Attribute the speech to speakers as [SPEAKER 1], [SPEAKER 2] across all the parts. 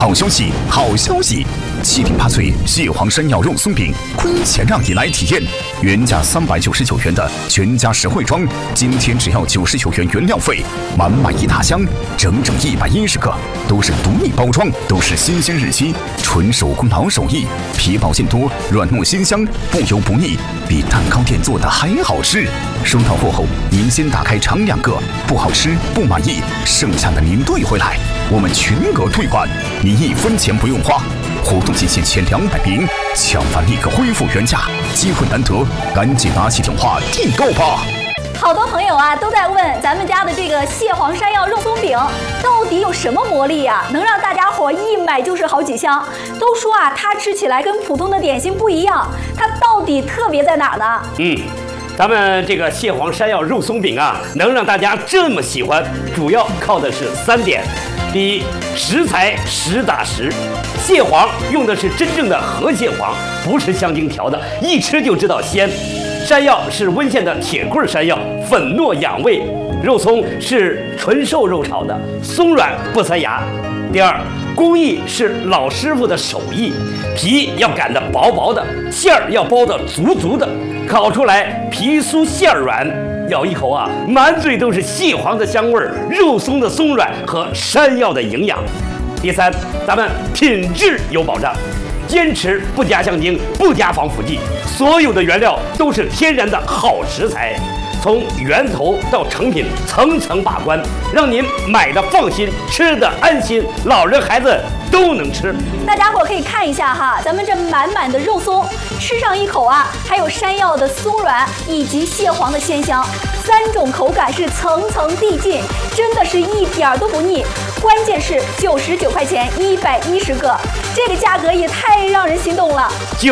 [SPEAKER 1] 好消息，好消息！7顶8脆蟹黄山药肉松饼，亏钱让你来体验。原价399元的全家实惠装，今天只要99元原料费，满满一大箱，整整110个，都是独立包装，都是新鲜日期，纯手工老手艺，皮薄馅多，软糯鲜香，不油不腻，比蛋糕店做的还好吃。收到货后，您先打开尝2个，不好吃不满意，剩下的您兑回来，我们全额退款，你1分钱不用花。活动期限前200名，抢完立刻恢复原价，机会难得，赶紧拿起电话订购吧！
[SPEAKER 2] 好多朋友啊都在问咱们家的这个蟹黄山药肉松饼到底有什么魔力呀，能让大家伙一买就是好几箱？都说啊，它吃起来跟普通的点心不一样，它到底特别在哪儿呢？
[SPEAKER 3] 咱们这个蟹黄山药肉松饼啊，能让大家这么喜欢，主要靠的是3点。第一，食材实打实，蟹黄用的是真正的河蟹黄，不是香精调的，一吃就知道鲜。山药是温县的铁棍山药，粉糯养胃。肉松是纯瘦肉炒的，松软不塞牙。第二，工艺是老师傅的手艺，皮要擀得薄薄的，馅儿要包得足足的，烤出来皮酥馅软。咬一口啊，满嘴都是蟹黄的香味儿，肉松的松软和山药的营养。第三，咱们品质有保障，坚持不加香精，不加防腐剂，所有的原料都是天然的好食材，从源头到成品层层把关，让您买的放心，吃的安心，老人孩子都能吃。
[SPEAKER 2] 大家伙可以看一下哈，咱们这满满的肉松，吃上一口啊，还有山药的松软以及蟹黄的鲜香，3种口感是层层递进，真的是一点儿都不腻。关键是99块钱110个，这个价格也太让人心动了。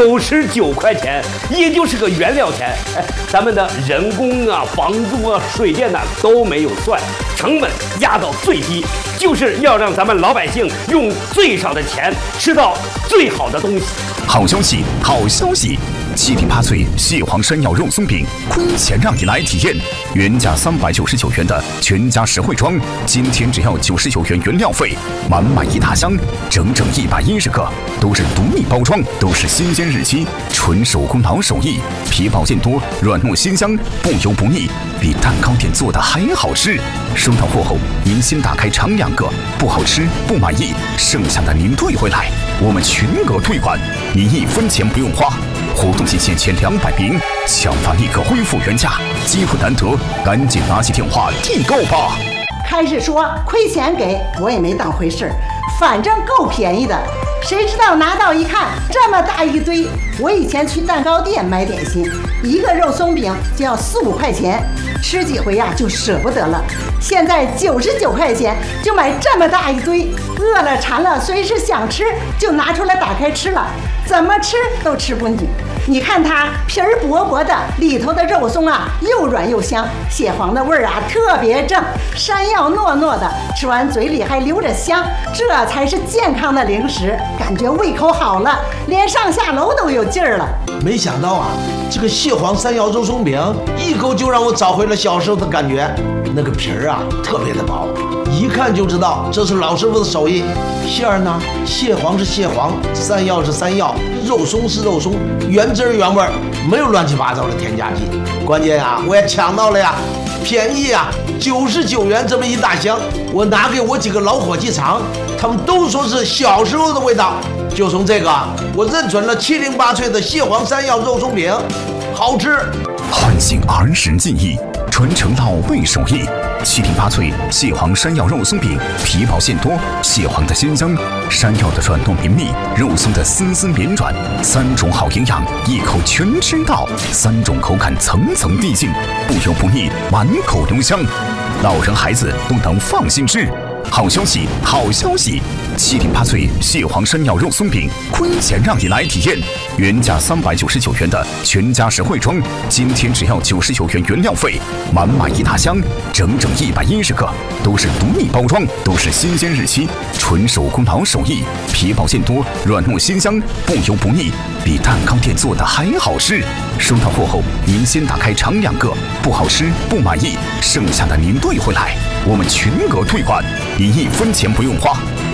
[SPEAKER 3] 99块钱，也就是个原料钱，咱们的人工啊、房租啊、水电呐都没有算，成本压到最低，就是要让咱们老百姓用最少的钱吃到最好的东西。
[SPEAKER 1] 好消息，好消息！7顶8脆蟹黄山药肉松饼，亏钱让你来体验。原价399元的全家实惠装，今天只要99元原料费，满满一大箱，整整110个，都是独立包装，都是新鲜日期，纯手工老手艺，皮薄馅多，软糯鲜香，不油不腻，比蛋糕店做的还好吃。收到货后，您先打开尝2个，不好吃不满意，剩下的您兑回来，我们全额退款，你1分钱不用花。活动期限前200名，抢完立刻恢复原价，机会难得，赶紧拿起电话订购吧！
[SPEAKER 4] 开始说亏钱给我也没当回事儿，反正够便宜的。谁知道拿到一看，这么大一堆！我以前去蛋糕店买点心，一个肉松饼就要4、5块钱，吃几回呀就舍不得了。现在99块钱就买这么大一堆，饿了馋了，随时想吃就拿出来打开吃了，怎么吃都吃不腻。你看它皮儿薄薄的，里头的肉松啊又软又香，蟹黄的味儿啊特别正，山药糯糯的，吃完嘴里还留着香，这才是健康的零食，感觉胃口好了，连上下楼都有劲儿了。
[SPEAKER 5] 没想到啊，这个蟹黄山药肉松饼一口就让我找回了小时候的感觉，那个皮儿啊特别的薄，一看就知道这是老师傅的手艺。馅儿呢，蟹黄是蟹黄，山药是山药，肉松是肉松，原汁原味，没有乱七八糟的添加剂。关键啊，我也抢到了呀，便宜啊，99元这么一大箱，我拿给我几个老伙计尝，他们都说是小时候的味道。就从这个，我认准了7顶8脆的蟹黄山药肉松饼，好吃。
[SPEAKER 1] 唤醒儿时记忆，传承老辈手艺。7顶8脆蟹黄山药肉松饼，皮薄馅多，蟹黄的鲜香，山药的软糯绵密，肉松的丝丝绵软，3种好营养，一口全吃到，3种口感层层递进，不油不腻，满口留香，老人孩子都能放心吃。好消息，好消息！7顶8脆蟹黄山药肉松饼，亏钱让你来体验。原价399元的全家实惠装，今天只要99元原料费，满满一大箱，整整110个，都是独立包装，都是新鲜日期，纯手工老手艺，皮薄馅多，软糯鲜香，不油不腻，比蛋糕店做的还好吃。收到货后，您先打开尝2个，不好吃不满意，剩下的您兑回来，我们全额退款，你1分钱不用花。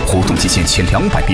[SPEAKER 1] 活动期限前200名。